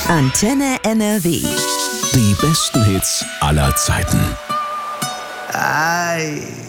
Antenne NRW. Die besten Hits aller Zeiten. Ay.